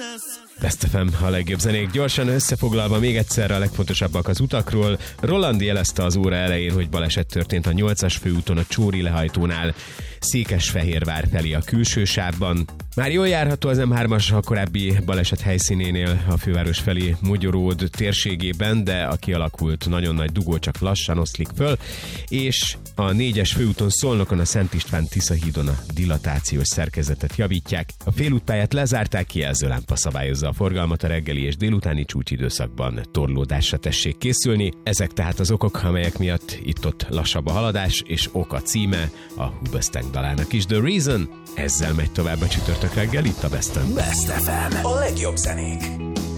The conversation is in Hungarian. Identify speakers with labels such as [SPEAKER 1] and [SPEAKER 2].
[SPEAKER 1] Best FM, a legjobb zenék. Gyorsan összefoglalva még egyszer a legfontosabbak az utakról. Roland jelezte az óra elején, hogy baleset történt a 8-as főúton a Csóri lehajtónál, Székesfehérvár felé a külső sávban. Már jól járható az M3-as a korábbi baleset helyszínénél a főváros felé Mogyoród térségében, de a kialakult nagyon nagy dugó csak lassan oszlik föl, és a 4-es főúton Szolnokon a Szent István Tisza hídon a dilatációs szerkezetet javítják. A félútpályát lezárták, kijelzőlámpa szabályozza a forgalmat, a reggeli és délutáni csúcsidőszakban torlódásra tessék készülni. Ezek tehát az okok, amelyek miatt itt-ott lassabb a haladás, és ok a címe a Hubestang dalának is. The Reason. Ezzel megy tovább a csütörtök reggel itt a Best FM.
[SPEAKER 2] Best FM. A legjobb zenék.